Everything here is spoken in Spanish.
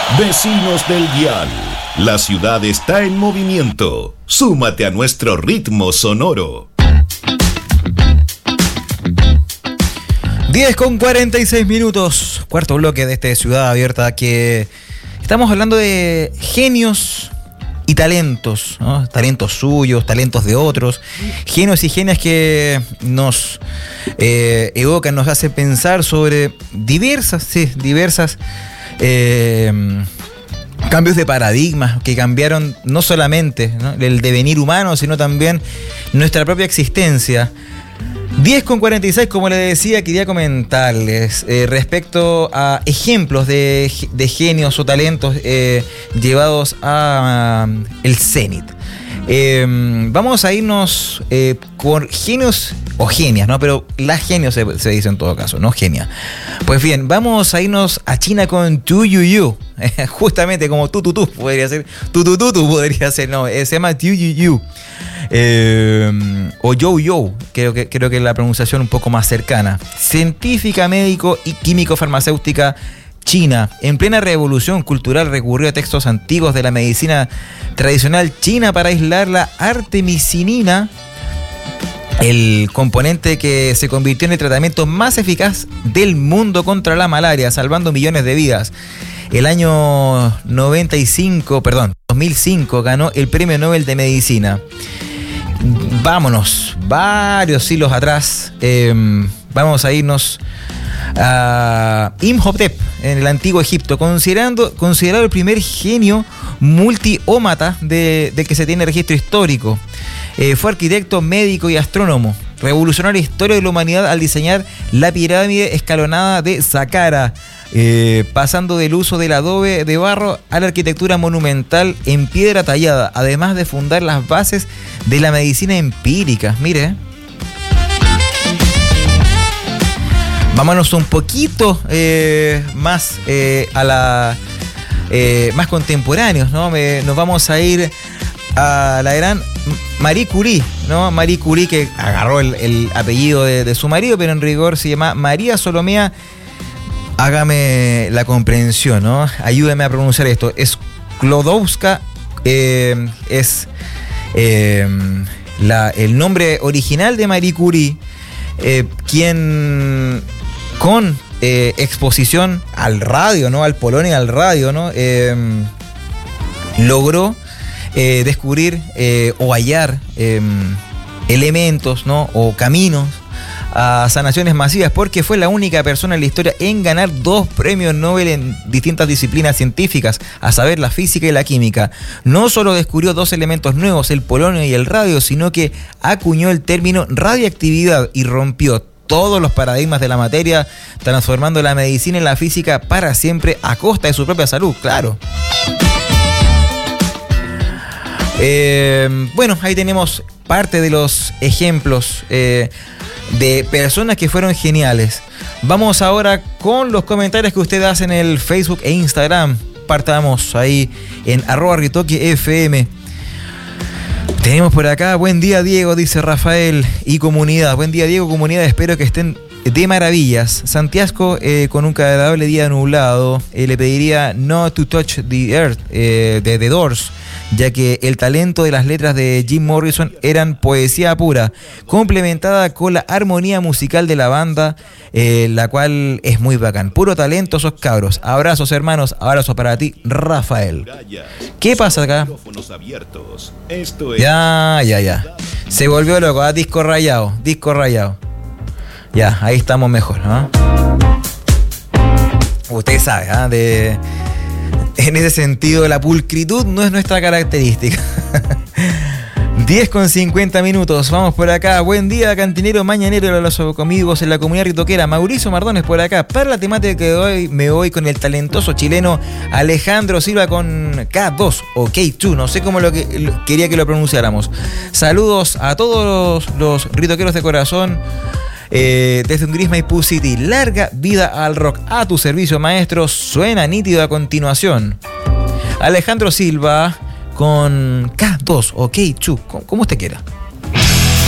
Vecinos del Dial, la ciudad está en movimiento. Súmate a nuestro ritmo sonoro. 10:46, cuarto bloque de este Ciudad Abierta, que estamos hablando de genios y talentos, ¿no? Talentos suyos, talentos de otros, genios y genias que nos evocan, nos hacen pensar sobre diversas cambios de paradigmas que cambiaron no solamente, ¿no?, el devenir humano, sino también nuestra propia existencia. 10:46, como les decía, quería comentarles respecto a ejemplos de genios o talentos llevados a el cenit. Vamos a irnos con genios o genias, ¿no? Pero las genios se dice en todo caso, no genia. Pues bien, vamos a irnos a China con Tu Youyou. Justamente como tu podría ser. Tu podría ser, no, se llama Tu Youyou. O Yo, creo que es la pronunciación un poco más cercana. Científica, médico y químico farmacéutica china. En plena revolución cultural recurrió a textos antiguos de la medicina tradicional china para aislar la artemisinina, el componente que se convirtió en el tratamiento más eficaz del mundo contra la malaria, salvando millones de vidas. El año 2005 ganó el Premio Nobel de Medicina. Vámonos, varios siglos atrás, vamos a irnos a Imhotep, en el antiguo Egipto, considerado el primer genio multiómata del que se tiene registro histórico. Fue arquitecto, médico y astrónomo. Revolucionó la historia de la humanidad al diseñar la pirámide escalonada de Saqqara, pasando del uso del adobe de barro a la arquitectura monumental en piedra tallada, además de fundar las bases de la medicina empírica. Mire. Vámonos un poquito más más contemporáneos, ¿no? Nos vamos a ir a la gran Marie Curie, ¿no? Marie Curie, que agarró el apellido de su marido, pero en rigor se llama María Solomea. Hágame la comprensión, ¿no? Ayúdeme a pronunciar esto. Sklodowska es el nombre original de Marie Curie, quien con exposición al radio, ¿no?, al polonio y al radio, ¿no?, logró descubrir o hallar elementos, ¿no?, o caminos a sanaciones masivas, porque fue la única persona en la historia en ganar 2 premios Nobel en distintas disciplinas científicas, a saber, la física y la química. No solo descubrió 2 elementos nuevos, el polonio y el radio, sino que acuñó el término radiactividad y rompió todos los paradigmas de la materia, transformando la medicina y la física para siempre a costa de su propia salud, claro. Bueno, ahí tenemos parte de los ejemplos de personas que fueron geniales. Vamos ahora con los comentarios que ustedes hacen en el Facebook e Instagram. Partamos ahí en @ritoquefm. Tenemos por acá: buen día, Diego, dice Rafael, y comunidad. Buen día, Diego, comunidad, espero que estén de maravillas. Santiago, con un agradable día nublado, le pediría No to Touch the Earth de The Doors, ya que el talento de las letras de Jim Morrison eran poesía pura, complementada con la armonía musical de la banda, la cual es muy bacán. Puro talento esos cabros. Abrazos, hermanos, abrazos para ti, Rafael. ¿Qué pasa acá? Ya. Se volvió loco, disco rayado. Ya, ahí estamos mejor, ¿no? Usted sabe, en ese sentido, la pulcritud no es nuestra característica. 10:50. Vamos por acá. Buen día, cantinero mañanero de los amigos en la comunidad ritoquera. Mauricio Mardones por acá. Para la temática de hoy me voy con el talentoso chileno Alejandro Silva con K2 o K2. No sé cómo quería que lo pronunciáramos. Saludos a todos los ritoqueros de corazón. Desde un gris Maipú City. Larga vida al rock. A tu servicio, maestro. Suena nítido a continuación. Alejandro Silva con K2 o K2, como usted quiera.